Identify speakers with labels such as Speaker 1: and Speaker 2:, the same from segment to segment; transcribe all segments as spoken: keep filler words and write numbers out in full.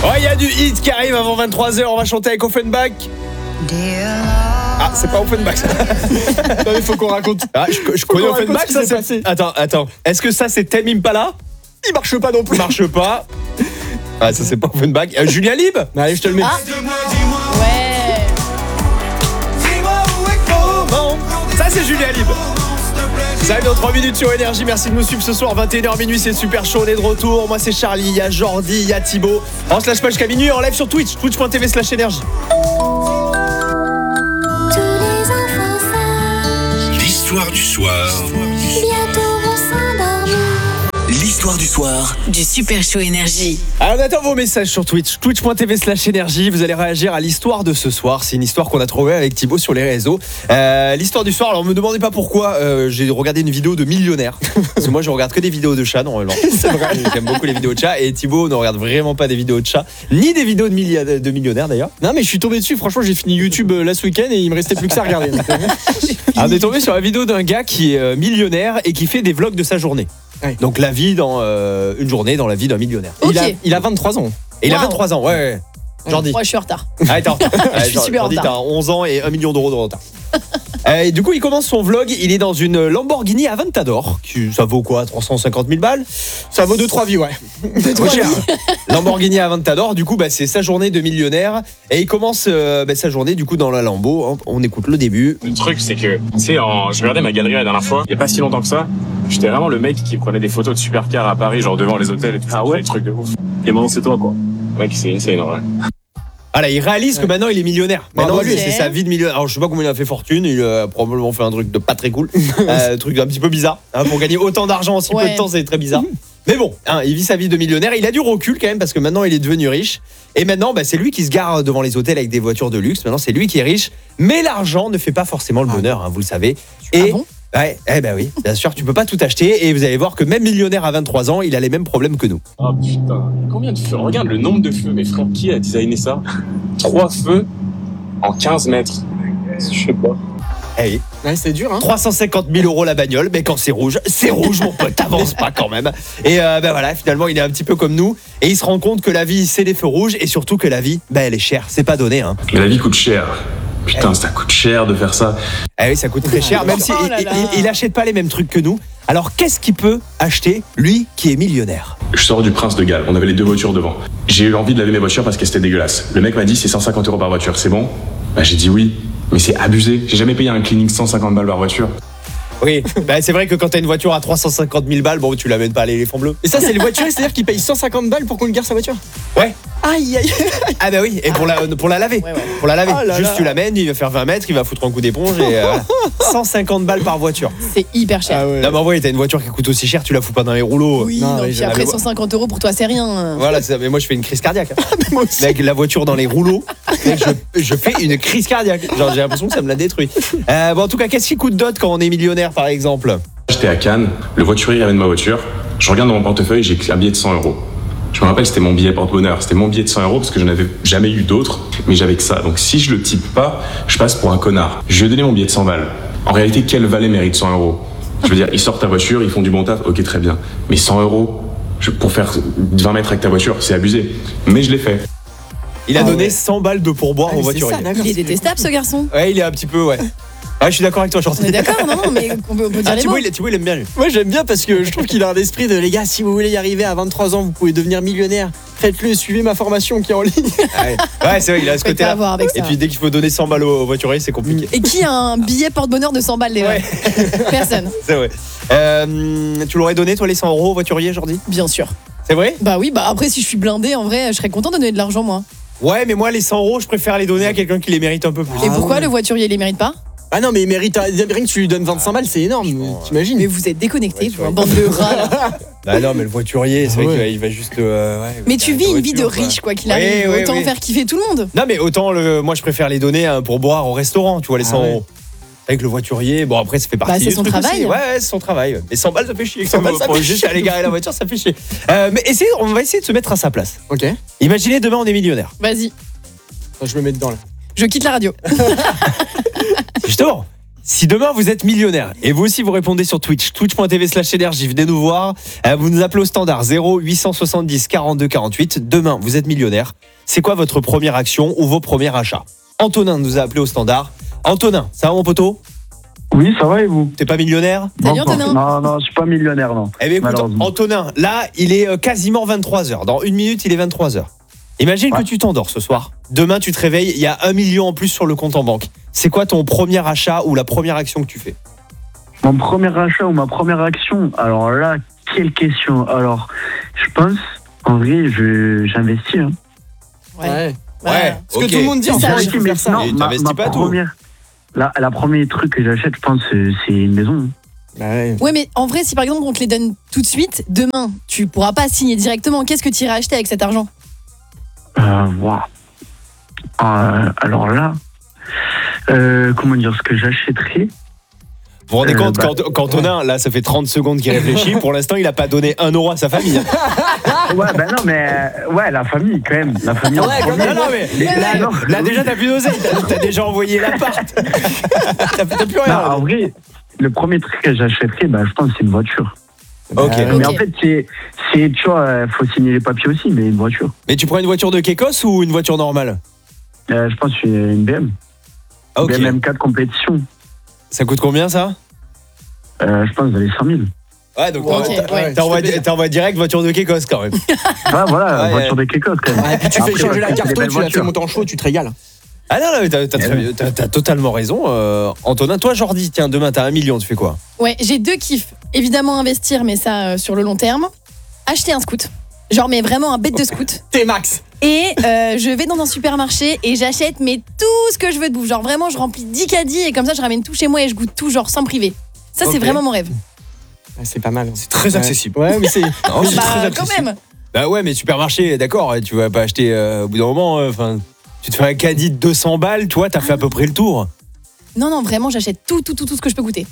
Speaker 1: Oh, il y a du hit qui arrive avant vingt-trois heures. On va chanter avec Offenbach. Ah, c'est pas Offenbach.
Speaker 2: Non, il faut qu'on raconte.
Speaker 1: Ah, je, je connais Offenbach, ça c'est passé. Attends, attends. Est-ce que ça c'est Tame Impala?
Speaker 2: Il marche pas non plus.
Speaker 1: Il marche pas. Ah, ça c'est pas Offenbach. Euh, Julien Lib.
Speaker 2: Allez, je te le mets.
Speaker 3: Ah. Ouais.
Speaker 1: Ça c'est Julien Lib. Ça arrive dans trois minutes sur Énergie. Merci de nous suivre ce soir, vingt et une heures minuit, c'est super chaud, on est de retour. Moi c'est Charlie, il y a Jordi, il y a Thibaut. On se lâche pas jusqu'à minuit, en live sur Twitch, twitch point t v slash énergie.
Speaker 4: L'histoire du soir.
Speaker 5: Bientôt vont s'endormir.
Speaker 4: L'histoire du soir
Speaker 6: du Super Show Énergie.
Speaker 1: Alors on attend vos messages sur Twitch, twitch point t v slash énergie. Vous allez réagir à l'histoire de ce soir. C'est une histoire qu'on a trouvée avec Thibaut sur les réseaux. euh, L'histoire du soir, alors me demandez pas pourquoi. euh, J'ai regardé une vidéo de millionnaire. Parce que moi je regarde que des vidéos de chats normalement. C'est vrai, j'aime beaucoup les vidéos de chats. Et Thibaut ne regarde vraiment pas des vidéos de chats, ni des vidéos de, milli- de millionnaires d'ailleurs.
Speaker 2: Non, mais je suis tombé dessus. Franchement, j'ai fini YouTube euh, là ce week-end et il me restait plus que ça à regarder.
Speaker 1: Ah, on est tombé sur la vidéo d'un gars qui est euh, millionnaire et qui fait des vlogs de sa journée.
Speaker 2: Ouais.
Speaker 1: Donc la vie dans euh, une journée dans la vie d'un millionnaire.
Speaker 3: Ok.
Speaker 2: Il, a, il a vingt-trois ans.
Speaker 1: Et il a
Speaker 3: Wow.
Speaker 1: vingt-trois ans, ouais, ouais. Jordi.
Speaker 3: Moi, je suis en retard.
Speaker 1: Ah, attends.
Speaker 3: Je suis super en
Speaker 1: Jordi,
Speaker 3: retard.
Speaker 1: t'as onze ans et un million d'euros de retard. Euh, et du coup, il commence son vlog. Il est dans une Lamborghini Aventador. Qui, ça vaut quoi, trois cent cinquante mille balles?
Speaker 2: Ça vaut deux trois vies, ouais.
Speaker 1: Trop cher. Lamborghini Aventador, du coup, bah, c'est sa journée de millionnaire. Et il commence euh, bah, sa journée, du coup, dans la Lambo. On, on écoute le début.
Speaker 7: Le truc, c'est que, tu sais, en... je regardais ma galerie la dernière fois, il y a pas si longtemps que ça, j'étais vraiment le mec qui prenait des photos de supercars à Paris, genre devant les hôtels et tout. Ah ouais? Des trucs de ouf. Et maintenant, c'est toi, quoi. Mec, c'est c'est énorme.
Speaker 1: Ah là, il réalise que maintenant il est millionnaire. Maintenant,
Speaker 2: Bravo,
Speaker 1: lui,
Speaker 3: ok.
Speaker 1: c'est sa vie de millionnaire. Alors, je sais pas comment il a fait fortune. Il a probablement fait un truc de pas très cool. euh, un truc un petit peu bizarre. Hein, pour gagner autant d'argent en si peu
Speaker 3: Ouais.
Speaker 1: de temps, c'est très bizarre. Mais bon, hein, il vit sa vie de millionnaire. Il a du recul quand même parce que maintenant il est devenu riche. Et maintenant, bah, c'est lui qui se gare devant les hôtels avec des voitures de luxe. Maintenant, c'est lui qui est riche. Mais l'argent ne fait pas forcément le bonheur, hein, vous le savez. Et
Speaker 3: Ah bon
Speaker 1: ouais, eh ben oui, bien sûr, tu peux pas tout acheter. Et vous allez voir que même millionnaire à vingt-trois ans, il a les mêmes problèmes que nous.
Speaker 7: Oh putain, combien de feux? Regarde le nombre de feux, mes frères, qui a designé ça? Trois feux en quinze mètres. Je sais pas.
Speaker 1: Eh oui.
Speaker 2: Ouais, c'est dur, hein.
Speaker 1: trois cent cinquante mille euros la bagnole, mais quand c'est rouge, c'est rouge, mon pote, t'avances pas quand même. Et euh, ben voilà, finalement, il est un petit peu comme nous, et il se rend compte que la vie, c'est les feux rouges, et surtout que la vie, ben elle est chère, c'est pas donné, hein.
Speaker 7: Mais la vie coûte cher. Putain, ça coûte cher de faire ça.
Speaker 1: Eh oui, ça coûte très cher, même si
Speaker 3: Oh
Speaker 1: il,
Speaker 3: là là.
Speaker 1: il- il achète pas les mêmes trucs que nous. Alors, qu'est-ce qu'il peut acheter, lui, qui est millionnaire?
Speaker 7: Je sors du Prince de Galles, on avait les deux voitures devant. J'ai eu envie de laver mes voitures parce que c'était dégueulasse. Le mec m'a dit c'est cent cinquante euros par voiture, c'est bon? Bah j'ai dit oui, mais c'est abusé. J'ai jamais payé un cleaning cent cinquante balles par voiture.
Speaker 1: Oui, ben c'est vrai que quand t'as une voiture à trois cent cinquante mille balles, bon, tu l'amènes pas à l'éléphant bleu.
Speaker 2: Et ça, c'est les voitures, c'est-à-dire qu'ils payent cent cinquante balles pour qu'on lui gare sa voiture.
Speaker 1: Ouais.
Speaker 2: Aïe, aïe.
Speaker 1: Ah bah oui, et pour la, pour la laver.
Speaker 3: Ouais, ouais.
Speaker 1: Pour la laver.
Speaker 2: Oh là
Speaker 1: Juste
Speaker 2: là.
Speaker 1: tu l'amènes, il va faire vingt mètres, il va foutre un coup d'éponge et euh, voilà. cent cinquante balles par voiture.
Speaker 3: C'est hyper cher.
Speaker 2: Ah ouais.
Speaker 1: Non mais en vrai, t'as une voiture qui coûte aussi cher, tu la fous pas dans les rouleaux.
Speaker 3: Oui,
Speaker 2: Non,
Speaker 3: non,
Speaker 2: oui,
Speaker 3: puis
Speaker 2: j'ai-
Speaker 3: après
Speaker 1: mais-
Speaker 3: cent cinquante euros pour toi, c'est rien.
Speaker 1: Voilà, c'est ça. Mais moi je fais une crise cardiaque.
Speaker 2: Moi aussi.
Speaker 1: Mec, la voiture dans les rouleaux, mec, je, je fais une crise cardiaque. Genre j'ai l'impression que ça me la détruit. Euh, bon en tout cas, qu'est-ce qui coûte d'autre quand on est millionnaire par exemple?
Speaker 7: J'étais à Cannes, le voiturier ramène ma voiture, je regarde dans mon portefeuille, j'ai un billet de cent euros. Je me rappelle, c'était mon billet porte-bonheur, c'était mon billet de cent euros parce que je n'avais jamais eu d'autres, mais j'avais que ça. Donc si je le type pas, je passe pour un connard. Je lui ai donné mon billet de cent balles. En réalité, quel valet mérite cent euros? Je veux dire, ils sortent ta voiture, ils font du bon taf, ok très bien. Mais cent euros je- pour faire vingt mètres avec ta voiture, c'est abusé. Mais je l'ai fait.
Speaker 1: Il a
Speaker 2: Ah
Speaker 1: donné
Speaker 2: ouais.
Speaker 1: cent balles de pourboire
Speaker 2: Ah,
Speaker 1: au
Speaker 2: mais c'est
Speaker 1: voiturier.
Speaker 2: ça, d'accord.
Speaker 3: Il est détestable, ce garçon.
Speaker 1: Ouais, il est un petit peu, ouais. Ouais, je suis d'accord avec toi, Chantal.
Speaker 3: On est d'accord, non, non, mais on peut, on peut dire
Speaker 1: Ah,
Speaker 3: les
Speaker 1: Thibaut,
Speaker 3: mots.
Speaker 1: il, Thibaut, il aime bien lui.
Speaker 2: Moi, j'aime bien parce que je trouve qu'il a un esprit de les gars, si vous voulez y arriver à vingt-trois ans, vous pouvez devenir millionnaire. Faites-le, suivez ma formation qui est en ligne.
Speaker 1: Ouais, ouais c'est vrai, il a ce
Speaker 3: Faites pas
Speaker 1: côté-là.
Speaker 3: avoir avec ça.
Speaker 1: Et puis dès qu'il faut donner cent balles au au voiturier, c'est compliqué.
Speaker 3: Et qui a un billet porte-bonheur de cent balles déjà?
Speaker 1: Ouais.
Speaker 3: Personne,
Speaker 1: C'est vrai. Euh, tu l'aurais donné, toi, les cent euros au voiturier, Jordi?
Speaker 3: bien sûr.
Speaker 1: C'est vrai?
Speaker 3: Bah oui, bah après, si je suis blindé, en vrai, je serais content de donner de l'argent, moi.
Speaker 1: Ouais, mais moi, les cent euros, je préfère les donner à quelqu'un qui les mérite un peu plus.
Speaker 3: Et
Speaker 2: Ah
Speaker 3: pourquoi
Speaker 2: ouais.
Speaker 3: le voiturier, il les mérite pas?
Speaker 2: Ah non, mais il mérite. Rien que tu lui donnes vingt-cinq balles, c'est énorme. T'imagines?
Speaker 3: Mais vous êtes déconnectés,
Speaker 1: Ouais, tu
Speaker 3: vous, un
Speaker 1: vois.
Speaker 3: bande de rats, là.
Speaker 1: Bah non, mais le voiturier, c'est
Speaker 2: Ah
Speaker 1: vrai
Speaker 2: ouais.
Speaker 1: qu'il va, il va juste. euh, ouais,
Speaker 3: Mais
Speaker 1: il
Speaker 3: tu
Speaker 1: va
Speaker 3: vis
Speaker 1: avec
Speaker 3: une
Speaker 1: la
Speaker 3: vie de
Speaker 1: voiture,
Speaker 3: riche, quoi qu'il
Speaker 1: Oui,
Speaker 3: arrive.
Speaker 1: oui,
Speaker 3: Autant
Speaker 1: oui.
Speaker 3: faire kiffer tout le monde.
Speaker 1: Non, mais autant, le, moi, je préfère les donner hein, pour boire au restaurant, tu vois, les
Speaker 2: Ah
Speaker 1: cent
Speaker 2: ouais.
Speaker 1: euros. Avec le voiturier, bon, après, ça fait partie
Speaker 3: Bah, c'est
Speaker 1: du
Speaker 3: son
Speaker 1: truc
Speaker 3: travail.
Speaker 1: aussi. Ouais, ouais, c'est son travail. Mais cent balles, ça fait chier. cent balles, ça
Speaker 2: Pour
Speaker 1: fait
Speaker 2: juste
Speaker 1: chier. Aller garer la voiture, ça fait chier. Euh, mais essayez, on va essayer de se mettre à sa place.
Speaker 2: Ok.
Speaker 1: Imaginez, demain, on est millionnaire.
Speaker 3: Vas-y,
Speaker 2: Je me mets dedans là.
Speaker 3: je quitte la radio.
Speaker 1: Justement, Si demain vous êtes millionnaire et vous aussi vous répondez sur Twitch, twitch.tv slash énergie, venez nous voir, euh, vous nous appelez au standard zéro huit cent soixante-dix quarante-deux quarante-huit. Demain vous êtes millionnaire, c'est quoi votre première action ou vos premiers achats? Antonin nous a appelé au standard. Antonin, ça va mon poteau?
Speaker 6: Oui, ça va et vous?
Speaker 1: T'es pas millionnaire?
Speaker 3: Salut
Speaker 6: Bon,
Speaker 3: Antonin.
Speaker 6: Non, non, je suis pas millionnaire, non.
Speaker 1: Eh bien écoute
Speaker 6: Malheureusement.
Speaker 1: Antonin, là il est euh, quasiment vingt-trois heures, dans une minute il est vingt-trois heures. Imagine
Speaker 6: Ouais.
Speaker 1: que tu t'endors ce soir, demain tu te réveilles, il y a un million en plus sur le compte en banque. C'est quoi ton premier achat ou la première action que tu fais?
Speaker 6: Mon premier achat ou ma première action, alors là, quelle question. Alors, je pense, en vrai, je, j'investis. Hein.
Speaker 3: Ouais.
Speaker 1: Ouais,
Speaker 2: Ce
Speaker 1: ok.
Speaker 2: que tout le monde dit, en
Speaker 3: C'est
Speaker 2: fait,
Speaker 3: ça.
Speaker 2: il faut
Speaker 6: mais
Speaker 2: faire ça.
Speaker 6: non,
Speaker 1: Et
Speaker 6: ma,
Speaker 1: t'investis
Speaker 6: ma
Speaker 1: pas tout.
Speaker 6: première, la, la première truc que j'achète, je pense, c'est, c'est une maison. hein.
Speaker 2: Bah ouais.
Speaker 3: Ouais, mais en vrai, si par exemple on te les donne tout de suite, demain, tu pourras pas signer directement. Qu'est-ce que tu irais acheter avec cet argent?
Speaker 6: Euh, waouh. Euh, alors là, euh, comment dire, ce que j'achèterais.
Speaker 1: Vous vous rendez
Speaker 6: Euh,
Speaker 1: compte,
Speaker 6: bah,
Speaker 1: quand, quand Antonin, là, ça fait trente secondes qu'il réfléchit. Pour l'instant, il n'a pas donné un euro à sa famille.
Speaker 6: Ouais, ben non, mais euh, ouais, la famille quand même. La famille. en
Speaker 2: Ouais, quand
Speaker 6: premier.
Speaker 1: Non, non, mais là,
Speaker 6: non.
Speaker 1: là, déjà, t'as plus d'oseille. T'as, t'as déjà envoyé l'appart. T'as, t'as plus
Speaker 6: Non,
Speaker 1: rien.
Speaker 6: en vrai, le premier truc que j'achèterais, bah, je pense que c'est une voiture.
Speaker 1: Ok.
Speaker 6: Euh, Mais
Speaker 3: Ok.
Speaker 6: en fait, c'est, c'est tu vois, euh, faut signer les papiers aussi, mais une voiture.
Speaker 1: Mais tu prends une voiture de Kekos ou une voiture normale?
Speaker 6: Euh, je pense que c'est une B M.
Speaker 1: Ah, ok.
Speaker 6: B M M quatre compétition.
Speaker 1: Ça coûte combien, ça?
Speaker 6: Euh, je pense dans les cent mille.
Speaker 1: Ouais, donc
Speaker 3: Ok,
Speaker 1: t'as,
Speaker 3: ouais.
Speaker 1: t'as envoyé, t'as envoyé direct voiture de Kekos quand même.
Speaker 6: Ouais, voilà,
Speaker 1: Ouais,
Speaker 6: voiture de Kekos quand même.
Speaker 2: Ouais, et puis tu fais
Speaker 6: Après,
Speaker 2: changer
Speaker 6: ouais,
Speaker 2: la
Speaker 6: c'est des
Speaker 2: carte,
Speaker 6: belles
Speaker 2: tu la fais
Speaker 6: voitures.
Speaker 2: monter en chaud, tu te régales.
Speaker 1: Ah non, non, mais t'as, t'as, très- t'as- t'as totalement raison. Euh, Antonin, toi, Jordi, tiens, demain, t'as un million, tu fais quoi?
Speaker 3: Ouais, j'ai deux kiffs. Évidemment, investir, mais ça euh, sur le long terme. Acheter un scoot. Genre, mais vraiment un bête de scoot.
Speaker 2: T-Max.
Speaker 3: Et euh, je vais dans un supermarché et j'achète mais tout ce que je veux de bouffe. Genre vraiment, je remplis dix caddies et comme ça, je ramène tout chez moi et je goûte tout, genre sans priver. Ça, c'est
Speaker 1: Ok.
Speaker 3: vraiment mon rêve.
Speaker 2: Ah, c'est pas mal.
Speaker 1: C'est très
Speaker 2: Ouais.
Speaker 1: accessible.
Speaker 2: Ouais, mais c'est.
Speaker 1: Non, c'est
Speaker 3: Bah,
Speaker 1: très
Speaker 3: quand
Speaker 1: accessible.
Speaker 3: même.
Speaker 1: Bah ouais, mais supermarché, d'accord, tu vas pas acheter euh, au bout d'un moment. Enfin, tu te fais un caddie de deux cents balles, toi, t'as fait à peu près le tour.
Speaker 3: Non, non, vraiment, j'achète tout, tout, tout, tout ce que je peux goûter.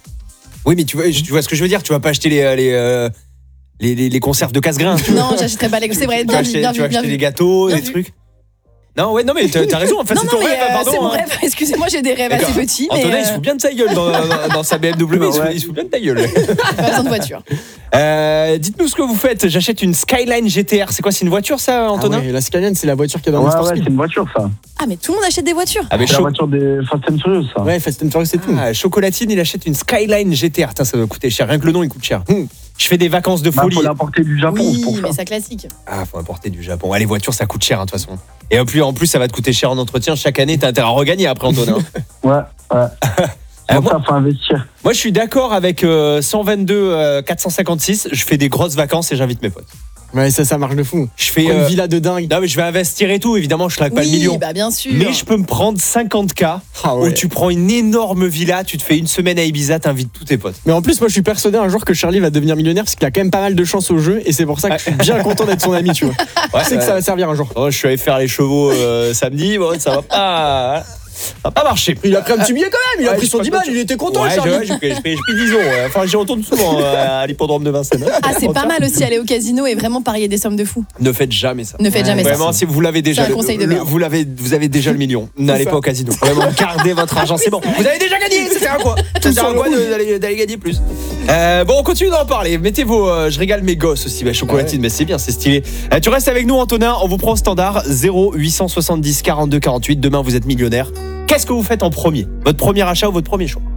Speaker 1: Oui, mais tu vois, tu vois ce que je veux dire. Tu vas pas acheter les les euh, les, les, les conserves de casse-grains. Tu
Speaker 3: Non, j'achèterai pas les. C'est vrai,
Speaker 1: vas
Speaker 3: bien vu,
Speaker 1: acheter,
Speaker 3: bien
Speaker 1: tu
Speaker 3: vu,
Speaker 1: vas
Speaker 3: bien
Speaker 1: acheter
Speaker 3: vu.
Speaker 1: des gâteaux,
Speaker 3: Bien
Speaker 1: des
Speaker 3: vu.
Speaker 1: trucs. Non, ouais, non, mais t'as, t'as raison. Enfin,
Speaker 3: Non,
Speaker 1: c'est
Speaker 3: non,
Speaker 1: ton
Speaker 3: mais
Speaker 1: rêve,
Speaker 3: euh,
Speaker 1: pardon.
Speaker 3: c'est mon
Speaker 1: hein.
Speaker 3: rêve. Excusez-moi, j'ai des rêves
Speaker 1: D'accord.
Speaker 3: assez petits, mais
Speaker 1: Antonin, il se
Speaker 3: euh,
Speaker 1: fout bien de sa gueule dans, dans, dans sa B M W. Il se, fout,
Speaker 6: Ouais.
Speaker 1: il se fout bien de ta gueule.
Speaker 3: pas besoin de voiture.
Speaker 1: Euh, dites-nous ce que vous faites. J'achète une Skyline G T R. C'est quoi, c'est une voiture, ça, Antonin?
Speaker 2: Ah ouais, la Skyline, c'est la voiture qu'il y a dans
Speaker 6: Ouais,
Speaker 2: Need for
Speaker 6: ouais,
Speaker 2: Speed.
Speaker 6: c'est une voiture, ça.
Speaker 3: Ah, mais tout le monde achète des voitures.
Speaker 1: Ah, mais
Speaker 6: C'est la
Speaker 1: chaud-
Speaker 6: voiture des Fast and Furious, ça.
Speaker 2: Ouais, Fast and Furious, c'est tout.
Speaker 1: Ah, Chocolatine, il achète une Skyline G T R. Putain, ça doit coûter cher. Rien que le nom, il coûte cher. Hum. Je fais des vacances de
Speaker 6: Bah,
Speaker 1: folie.
Speaker 6: faut l'importer du Japon, c'est
Speaker 3: Oui,
Speaker 6: pour ça.
Speaker 3: mais ça classique.
Speaker 1: Ah, faut importer du Japon. Ah, les voitures, ça coûte cher, hein, de toute façon. Et en plus, en plus, ça va te coûter cher en entretien. Chaque année, t'as intérêt à regagner après, Antonin.
Speaker 6: Ouais, ouais.
Speaker 1: Euh,
Speaker 6: Pour
Speaker 1: moi,
Speaker 6: ça, faut investir.
Speaker 1: moi, je suis d'accord avec euh, cent vingt-deux euh, quatre cent cinquante-six. Je fais des grosses vacances et j'invite mes potes.
Speaker 2: Ouais, ça, ça marche de fou.
Speaker 1: Je fais.
Speaker 2: Prends
Speaker 1: euh,
Speaker 2: une villa de dingue.
Speaker 1: Non, mais je vais investir et tout. Évidemment, je claque pas le
Speaker 3: Oui,
Speaker 1: million.
Speaker 3: bah bien sûr.
Speaker 1: Mais je peux me prendre cinquante K
Speaker 2: Ah
Speaker 1: où
Speaker 2: ouais.
Speaker 1: tu prends une énorme villa, tu te fais une semaine à Ibiza, t'invites tous tes potes.
Speaker 2: Mais en plus, moi, je suis persuadé un jour que Charlie va devenir millionnaire parce qu'il a quand même pas mal de chance au jeu et c'est pour ça que je suis bien content d'être son ami, tu vois.
Speaker 1: Ouais,
Speaker 2: Je sais que ça va servir un jour.
Speaker 1: Oh, je suis allé faire les chevaux euh, samedi, bon, ça va pas. Ça va pas marcher.
Speaker 2: Il a pris un petit billet quand même, il a
Speaker 1: Ouais,
Speaker 2: pris
Speaker 1: je
Speaker 2: son
Speaker 1: crois
Speaker 2: dix
Speaker 1: que
Speaker 2: balles,
Speaker 1: tu-
Speaker 2: il était content,
Speaker 1: Ouais,
Speaker 2: Charlie.
Speaker 1: j'ai, ouais, j'ai pris, j'ai pris- j'ai pris dix euros. ouais. Enfin, j'y retourne souvent euh, à l'hippodrome de Vincennes.
Speaker 3: Ah, c'est pas mal aussi aller au casino et vraiment parier des sommes de fous.
Speaker 1: Ne faites jamais ça.
Speaker 3: Ne faites
Speaker 2: Ouais,
Speaker 3: jamais ça.
Speaker 1: Vraiment, si vous l'avez déjà,
Speaker 3: C'est un conseil de
Speaker 1: le-
Speaker 3: merde.
Speaker 1: vous l'avez, vous avez déjà le million. N'allez
Speaker 2: ça.
Speaker 1: pas au casino. Vraiment, gardez votre argent, c'est bon. Vous avez déjà gagné. Ça sert à quoi? Ça sert à quoi de- d'aller, d'aller gagner plus? Euh, bon, on continue d'en parler. Mettez vos, euh, je régale mes gosses aussi, bah, chocolatine,
Speaker 2: Ouais.
Speaker 1: mais c'est bien, c'est stylé. Euh, tu restes avec nous, Antonin. On vous prend au standard zéro huit cent soixante-dix quarante-deux quarante-huit. Demain, vous êtes millionnaire. Qu'est-ce que vous faites en premier? Votre premier achat ou votre premier choix?